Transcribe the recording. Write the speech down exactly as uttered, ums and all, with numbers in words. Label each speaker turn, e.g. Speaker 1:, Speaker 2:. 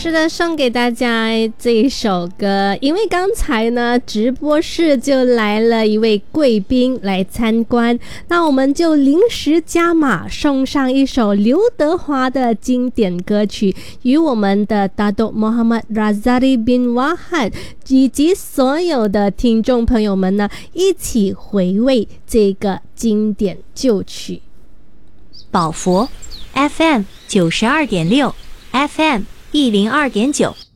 Speaker 1: 是的，送给大家这一首歌，因为刚才呢直播室就来了一位贵宾来参观，那我们就临时加码送上一首刘德华的经典歌曲，与我们的 Datuk Muhammad Razali bin Wahad 以及所有的听众朋友们呢一起回味这个经典旧曲。
Speaker 2: 宝佛 F M 九十二点六 F M 一零二点九